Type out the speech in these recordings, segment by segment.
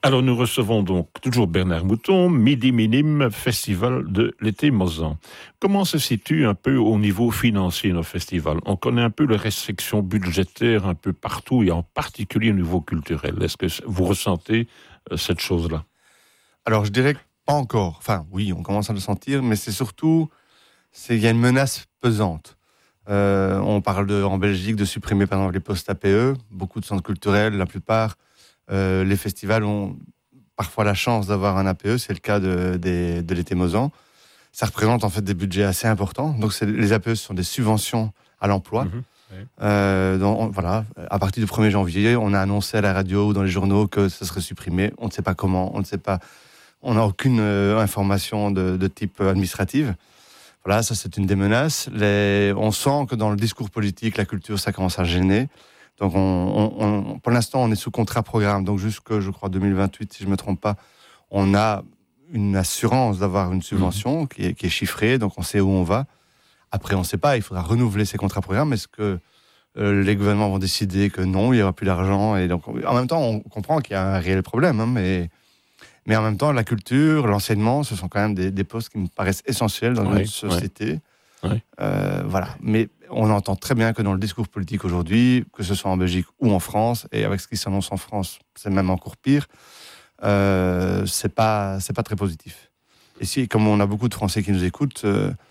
Alors nous recevons donc toujours Bernard Mouton, Midi Minime, festival de l'été Mozan. Comment se situe un peu au niveau financier nos festivals ? On connaît un peu les restrictions budgétaires un peu partout et en particulier au niveau culturel. Est-ce que vous ressentez cette chose-là ? Alors je dirais que pas encore. Enfin oui, on commence à le sentir, mais c'est surtout, il y a une menace pesante. On parle en Belgique de supprimer par exemple les postes APE, beaucoup de centres culturels, la plupart. Les festivals ont parfois la chance d'avoir un APE, c'est le cas de l'été Mozan. Ça représente en fait des budgets assez importants. Donc les APE, ce sont des subventions à l'emploi. Voilà, à partir du 1er janvier, on a annoncé à la radio ou dans les journaux que ça serait supprimé. On ne sait pas comment, on ne sait pas. On n'a aucune information de type administrative. Voilà, ça c'est une des menaces. On sent que dans le discours politique, la culture, ça commence à gêner. Donc, pour l'instant, on est sous contrat programme. Donc, jusque, je crois, 2028, si je ne me trompe pas, on a une assurance d'avoir une subvention qui est chiffrée. Donc, on sait où on va. Après, on ne sait pas. Il faudra renouveler ces contrats programmes. Est-ce que les gouvernements vont décider que non, il n'y aura plus d'argent ? Et donc, en même temps, on comprend qu'il y a un réel problème. Hein, mais en même temps, la culture, l'enseignement, ce sont quand même des postes qui me paraissent essentiels dans notre société. Voilà. Mais on entend très bien que dans le discours politique aujourd'hui, que ce soit en Belgique ou en France, et avec ce qui s'annonce en France, c'est même encore pire, c'est pas très positif. Et si, comme on a beaucoup de Français qui nous écoutent,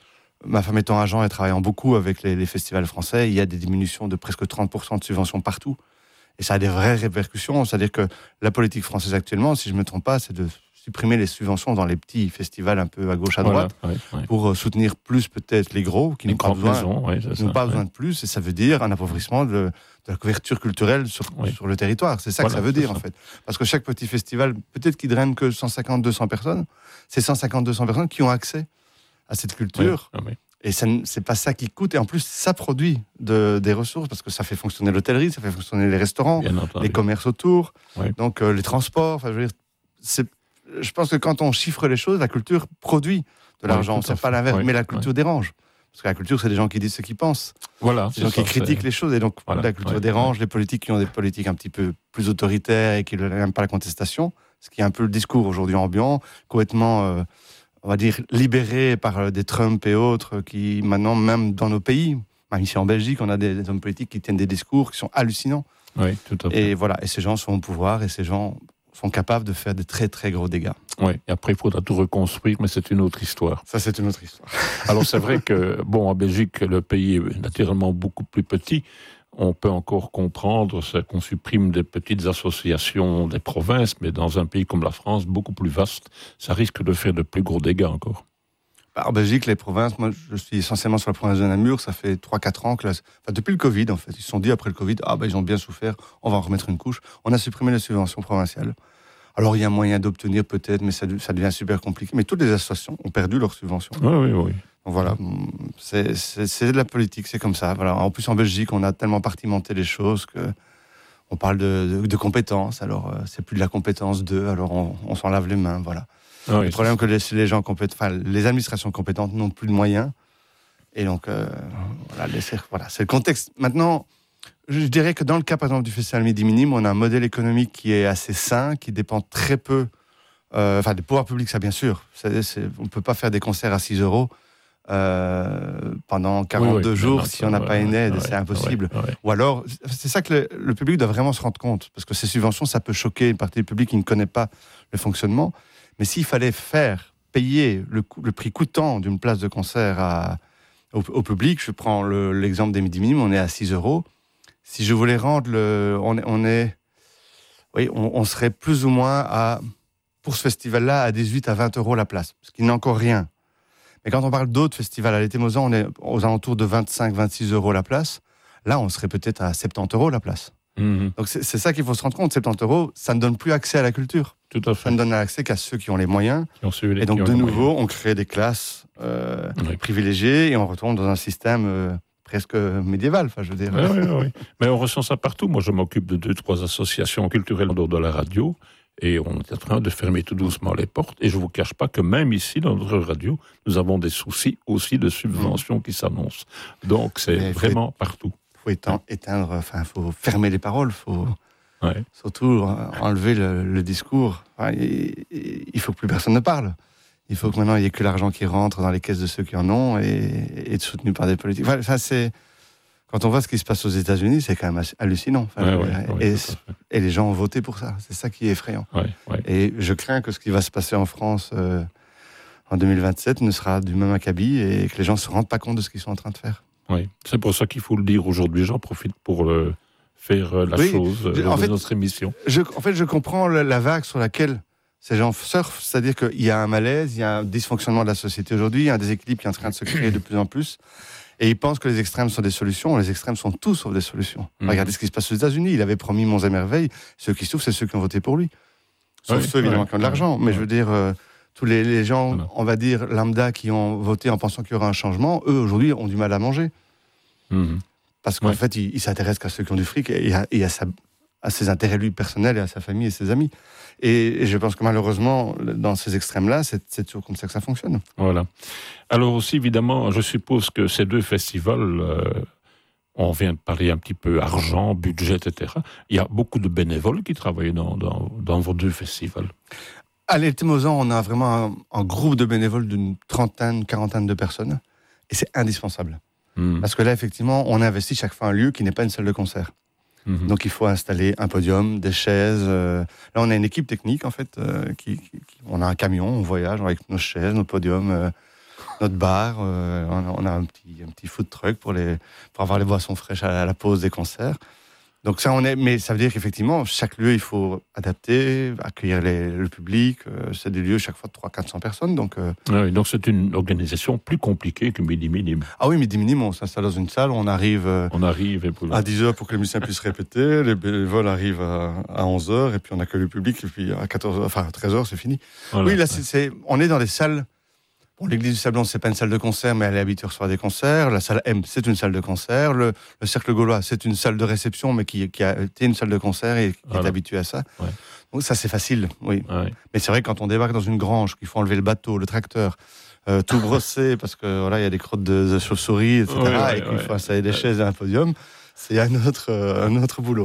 ma femme étant agent et travaillant beaucoup avec les festivals français, il y a des diminutions de presque 30% de subventions partout. Et ça a des vraies répercussions. C'est-à-dire que la politique française actuellement, si je ne me trompe pas, c'est de supprimer les subventions dans les petits festivals un peu à gauche, à droite, pour soutenir plus peut-être les gros, qui n'ont pas besoin de plus. Et ça veut dire un appauvrissement de la couverture culturelle sur le territoire. C'est ça que ça veut dire, en fait. Parce que chaque petit festival, peut-être qu'il draine que 150-200 personnes, c'est 150-200 personnes qui ont accès à cette culture. Et c'est pas ça qui coûte. Et en plus, ça produit des ressources, parce que ça fait fonctionner l'hôtellerie, ça fait fonctionner les restaurants, les commerces autour, donc les transports. Enfin, je veux dire, je pense que quand on chiffre les choses, la culture produit de l'argent. C'est pas l'inverse. Mais la culture dérange. Parce que la culture, c'est des gens qui disent ce qu'ils pensent. Voilà, c'est des gens qui critiquent les choses. Et donc, la culture dérange. Les politiques qui ont des politiques un petit peu plus autoritaires et qui n'aiment pas la contestation, ce qui est un peu le discours aujourd'hui ambiant, complètement, on va dire, libéré par des Trump et autres, qui maintenant, même dans nos pays, même ici en Belgique, on a des hommes politiques qui tiennent des discours qui sont hallucinants. Oui, tout à fait. Et voilà, et ces gens sont au pouvoir, et ces gens sont capables de faire de très très gros dégâts. Oui, et après il faudra tout reconstruire, mais c'est une autre histoire. Ça, c'est une autre histoire. Alors c'est vrai que, en Belgique, le pays est naturellement beaucoup plus petit. On peut encore comprendre qu'on supprime des petites associations des provinces, mais dans un pays comme la France, beaucoup plus vaste, ça risque de faire de plus gros dégâts encore. En Belgique, les provinces, moi je suis essentiellement sur la province de Namur, ça fait 3-4 ans que depuis le Covid en fait, ils se sont dit après le Covid, ils ont bien souffert, on va en remettre une couche. On a supprimé les subventions provinciales. Alors il y a moyen d'obtenir peut-être, mais ça devient super compliqué. Mais toutes les associations ont perdu leurs subventions. Oui. Donc voilà, c'est de la politique, c'est comme ça. Voilà. En plus en Belgique, on a tellement partimenté les choses que on parle de compétences. Alors c'est plus de la compétence 2, alors on s'en lave les mains, voilà. Le problème que les gens les administrations compétentes n'ont plus de moyens. Et donc, voilà, c'est le contexte. Maintenant, je dirais que dans le cas, par exemple, du Festival Midi Minime, on a un modèle économique qui est assez sain, qui dépend très peu, des pouvoirs publics, ça bien sûr. On ne peut pas faire des concerts à 6 € pendant 42 jours si on n'a pas une aide, c'est impossible. Ou alors, c'est ça que le public doit vraiment se rendre compte, parce que ces subventions, ça peut choquer une partie du public qui ne connaît pas le fonctionnement. Mais s'il fallait payer le prix coûtant d'une place de concert au public, je prends l'exemple des Midi Minime, on est à 6 €. Si je voulais rendre on serait plus ou moins pour ce festival-là, à 18 à 20 € la place, ce qui n'est encore rien. Mais quand on parle d'autres festivals, à l'été Mozan, on est aux alentours de 25-26 € la place. Là, on serait peut-être à 70 € la place. Donc c'est ça qu'il faut se rendre compte, 70 €, ça ne donne plus accès à la culture. Tout à fait. Ça ne donne accès qu'à ceux qui ont les moyens. Et donc de nouveau, on crée des classes privilégiées et on retourne dans un système presque médiéval, je veux dire. Oui. Mais on ressent ça partout. Moi, je m'occupe de 2-3 associations culturelles en dehors de la radio et on est en train de fermer tout doucement les portes. Et je ne vous cache pas que même ici, dans notre radio, nous avons des soucis aussi de subventions qui s'annoncent. Donc c'est vraiment partout. Il faut éteindre, faut fermer les paroles, faut Ouais. Surtout enlever le discours. Enfin, il faut que plus personne ne parle. Il faut que maintenant il n'y ait que l'argent qui rentre dans les caisses de ceux qui en ont et soutenu par des politiques. Enfin, quand on voit ce qui se passe aux États-Unis, c'est quand même hallucinant. Et les gens ont voté pour ça. C'est ça qui est effrayant. Et je crains que ce qui va se passer en France en 2027 ne sera du même acabit et que les gens ne se rendent pas compte de ce qu'ils sont en train de faire. Oui, c'est pour ça qu'il faut le dire aujourd'hui. J'en profite pour faire la chose dans notre émission. Je comprends la vague sur laquelle ces gens surfent, c'est-à-dire qu'il y a un malaise, il y a un dysfonctionnement de la société aujourd'hui, il y a un déséquilibre qui est en train de se créer de plus en plus. Et ils pensent que les extrêmes sont des solutions. Les extrêmes sont tout sauf des solutions. Regardez ce qui se passe aux États-Unis. Il avait promis monts et merveilles. Ceux qui souffrent, c'est ceux qui ont voté pour lui. Sauf ceux, évidemment, qui ont de l'argent. Mais je veux dire, tous les gens, on va dire, lambda, qui ont voté en pensant qu'il y aura un changement, eux, aujourd'hui, ont du mal à manger. Parce qu'en fait, ils s'intéressent qu'à ceux qui ont du fric et à ses intérêts, lui, personnels, et à sa famille et ses amis. Et je pense que malheureusement, dans ces extrêmes-là, c'est toujours comme ça que ça fonctionne. Voilà. Alors aussi, évidemment, je suppose que ces deux festivals, on vient de parler un petit peu argent, budget, etc. Il y a beaucoup de bénévoles qui travaillent dans vos deux festivals. À l'été Mozan, on a vraiment un groupe de bénévoles d'une quarantaine de personnes. Et c'est indispensable. Parce que là, effectivement, on investit chaque fois un lieu qui n'est pas une salle de concert. Donc il faut installer un podium, des chaises. Là, on a une équipe technique, en fait. On a un camion, on voyage avec nos chaises, nos podiums, notre bar. On a un petit food truck pour avoir les boissons fraîches à la pause des concerts. Donc ça, mais ça veut dire qu'effectivement, chaque lieu, il faut adapter, accueillir le public. C'est des lieux chaque fois de 300-400 personnes. Donc c'est une organisation plus compliquée que Midi Minime. Ah oui, Midi Minime, on s'installe dans une salle, on arrive à 10h pour que les musiciens puissent répéter, les bénévoles arrivent à 11h, et puis on accueille le public, et puis à 13h, c'est fini. Voilà, oui, là, on est dans des salles. Bon, l'église du Sablon, c'est pas une salle de concert, mais elle est habituée à recevoir des concerts. La salle M, c'est une salle de concert. Le Cercle Gaulois, c'est une salle de réception, mais qui a été une salle de concert et qui est habituée à ça. Ouais. Donc ça, c'est facile, oui. Ouais. Mais c'est vrai que quand on débarque dans une grange, qu'il faut enlever le bateau, le tracteur, tout brosser, parce que voilà, il y a des crottes de chauves-souris, etc., et qu'il faut installer des chaises et un podium. C'est un autre boulot.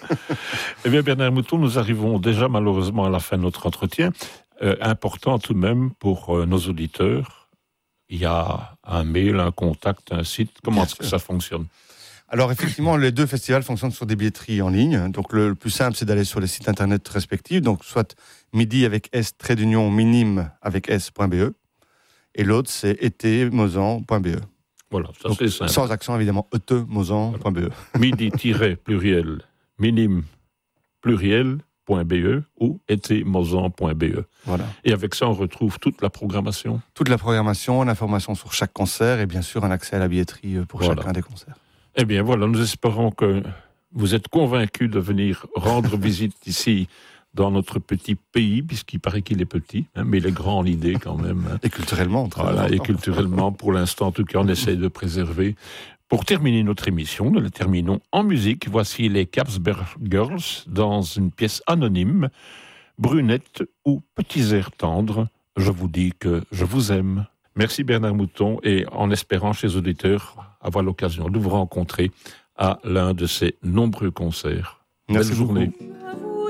Eh bien, Bernard Mouton, nous arrivons déjà malheureusement à la fin de notre entretien. Important tout de même pour nos auditeurs, il y a un mail, un contact, un site. Comment est-ce que ça fonctionne ? Alors effectivement, les deux festivals fonctionnent sur des billetteries en ligne. Donc le plus simple, c'est d'aller sur les sites internet respectifs. Donc soit midi avec S, minime avec S.be. Et l'autre, c'est etemozan.be. Voilà, ça donc, c'est simple. Sans accent évidemment, etemozan.be. Voilà. Midi-pluriel, minime pluriel. .be ou etemozan.be. Voilà. Et avec ça, on retrouve toute la programmation. Toute la programmation, l'information sur chaque concert et bien sûr un accès à la billetterie pour chacun des concerts. Eh bien voilà, nous espérons que vous êtes convaincus de venir rendre visite ici dans notre petit pays, puisqu'il paraît qu'il est petit, mais il est grand en idée quand même. Et culturellement. Et culturellement, pour l'instant, en tout cas, on essaie de préserver. Pour terminer notre émission, nous la terminons en musique. Voici les Capsberg Girls dans une pièce anonyme, Brunette ou Petits airs tendres. Je vous dis que je vous aime. Merci Bernard Mouton, et en espérant chez les auditeurs avoir l'occasion de vous rencontrer à l'un de ces nombreux concerts. Merci Belle journée. Beaucoup.